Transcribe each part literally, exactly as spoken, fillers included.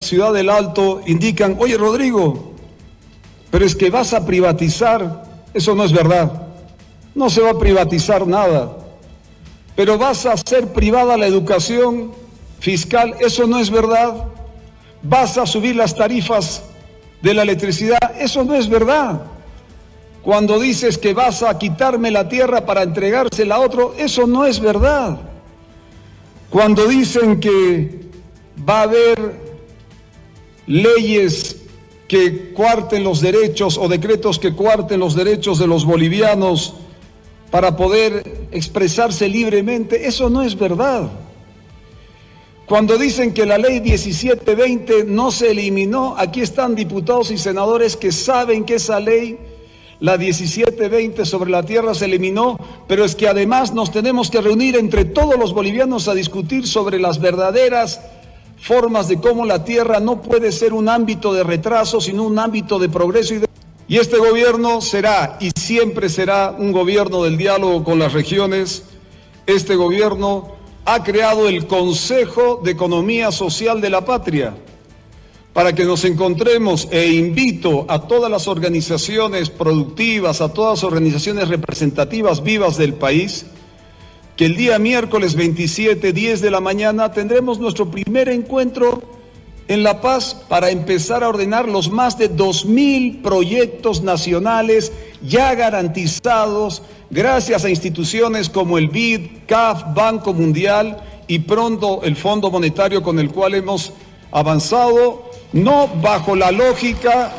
Ciudad del Alto indican, oye Rodrigo, pero es que vas a privatizar. Eso no es verdad. No se va a privatizar nada. Pero vas a hacer privada la educación fiscal. Eso no es verdad. Vas a subir las tarifas de la electricidad. Eso no es verdad. Cuando dices que vas a quitarme la tierra para entregársela a otro, eso no es verdad. Cuando dicen que va a haber leyes que cuarten los derechos o decretos que cuarten los derechos de los bolivianos para poder expresarse libremente, eso no es verdad. Cuando dicen que la ley diecisiete veinte no se eliminó, aquí están diputados y senadores que saben que esa ley, la diecisiete veinte sobre la tierra, se eliminó, pero es que además nos tenemos que reunir entre todos los bolivianos a discutir sobre las verdaderas formas de cómo la tierra no puede ser un ámbito de retraso, sino un ámbito de progreso. Y, de... y este gobierno será y siempre será un gobierno del diálogo con las regiones. Este gobierno ha creado el Consejo de Economía Social de la Patria para que nos encontremos, e invito a todas las organizaciones productivas, a todas las organizaciones representativas vivas del país, que el día miércoles veintisiete, diez de la mañana, tendremos nuestro primer encuentro en La Paz para empezar a ordenar los más de dos mil proyectos nacionales ya garantizados gracias a instituciones como el B I D, C A F, Banco Mundial y pronto el Fondo Monetario, con el cual hemos avanzado, no bajo la lógica...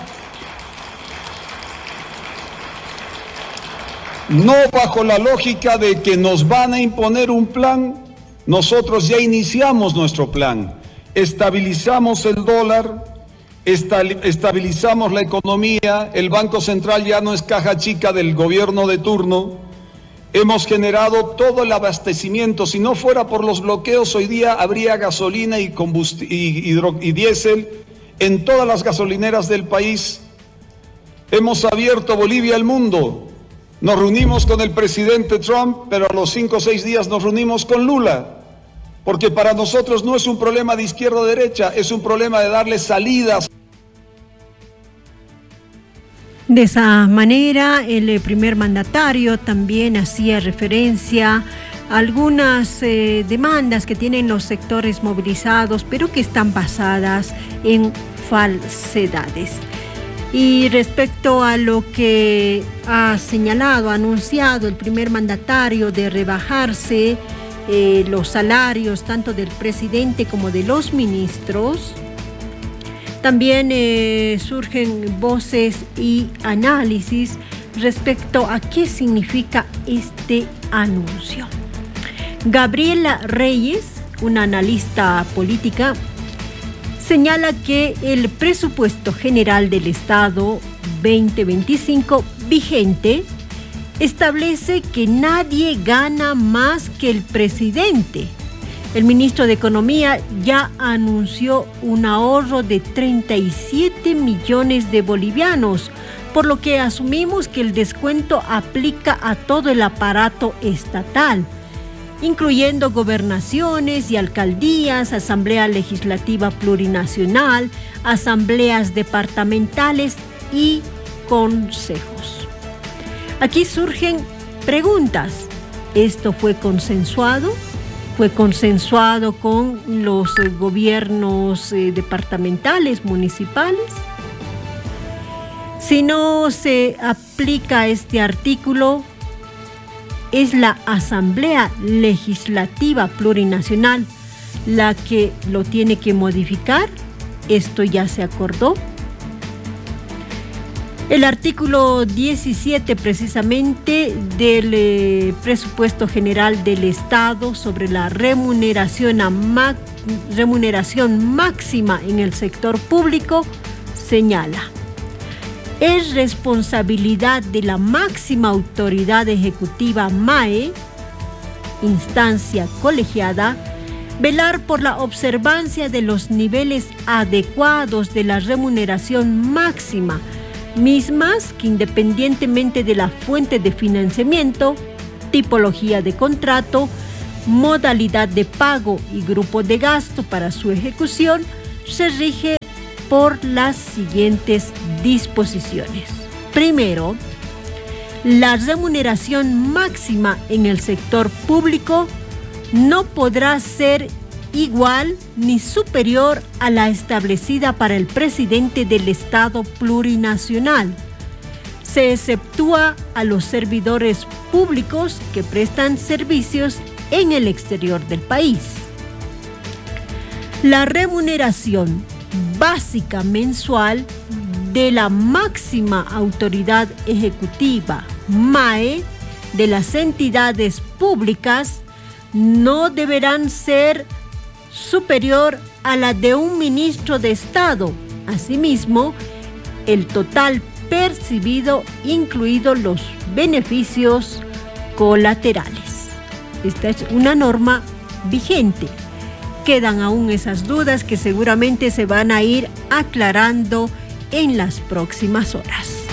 No bajo la lógica de que nos van a imponer un plan. Nosotros ya iniciamos nuestro plan. Estabilizamos el dólar, estabilizamos la economía, el Banco Central ya no es caja chica del gobierno de turno. Hemos generado todo el abastecimiento. Si no fuera por los bloqueos, hoy día habría gasolina y, combusti- y, hidro- y diésel en todas las gasolineras del país. Hemos abierto Bolivia al mundo. Nos reunimos con el presidente Trump, pero a los cinco o seis días nos reunimos con Lula, porque para nosotros no es un problema de izquierda o derecha, es un problema de darle salidas. De esa manera, el primer mandatario también hacía referencia a algunas eh, demandas que tienen los sectores movilizados, pero que están basadas en falsedades. Y respecto a lo que ha señalado, ha anunciado el primer mandatario de rebajarse eh, los salarios tanto del presidente como de los ministros, también eh, surgen voces y análisis respecto a qué significa este anuncio. Gabriela Reyes, una analista política, señala que el presupuesto general del Estado veinte veinticinco vigente establece que nadie gana más que el presidente. El ministro de Economía ya anunció un ahorro de treinta y siete millones de bolivianos, por lo que asumimos que el descuento aplica a todo el aparato estatal, incluyendo gobernaciones y alcaldías, asamblea legislativa plurinacional, asambleas departamentales y consejos. Aquí surgen preguntas. ¿Esto fue consensuado? ¿Fue consensuado con los eh, gobiernos eh, departamentales, municipales? Si no se aplica este artículo, es la Asamblea Legislativa Plurinacional la que lo tiene que modificar. Esto ya se acordó. El artículo diecisiete precisamente del eh, presupuesto general del Estado sobre la remuneración, a ma- remuneración máxima en el sector público señala: es responsabilidad de la máxima autoridad ejecutiva M A E, instancia colegiada, velar por la observancia de los niveles adecuados de la remuneración máxima, mismas que independientemente de la fuente de financiamiento, tipología de contrato, modalidad de pago y grupo de gasto para su ejecución, se rige por las siguientes disposiciones. Primero, la remuneración máxima en el sector público no podrá ser igual ni superior a la establecida para el presidente del Estado plurinacional. Se exceptúa a los servidores públicos que prestan servicios en el exterior del país. La remuneración básica mensual de la máxima autoridad ejecutiva, M A E, de las entidades públicas no deberán ser superior a la de un ministro de Estado. Asimismo, el total percibido, incluidos los beneficios colaterales. Esta es una norma vigente. Quedan aún esas dudas que seguramente se van a ir aclarando en las próximas horas.